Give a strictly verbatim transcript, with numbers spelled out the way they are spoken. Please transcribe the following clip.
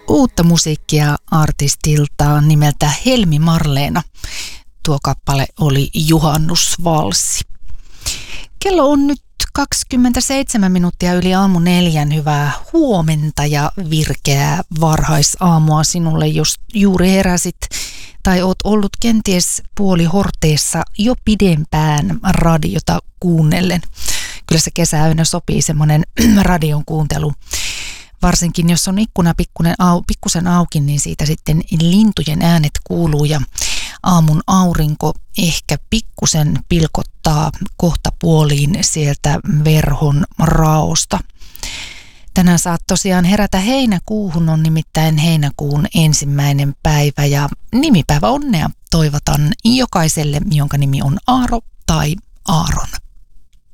uutta musiikkia artistilta nimeltä Helmi Marleena. Tuo kappale oli Juhannusvalssi. Kello on nyt kaksikymmentäseitsemän minuuttia yli aamu neljän. Hyvää huomenta ja virkeää varhaisaamua sinulle, jos juuri heräsit tai oot ollut kenties puolihorteessa jo pidempään radiota kuunnellen. Kyllä se kesäyönä sopii semmoinen radion kuuntelu. Varsinkin jos on ikkuna pikkusen, au, pikkusen auki, niin siitä sitten lintujen äänet kuuluu ja aamun aurinko ehkä pikkusen pilkottaa kohta puoliin sieltä verhon raosta. Tänään saat tosiaan herätä heinäkuuhun, on nimittäin heinäkuun ensimmäinen päivä ja nimipäivä onnea toivotan jokaiselle, jonka nimi on Aaro tai Aaron.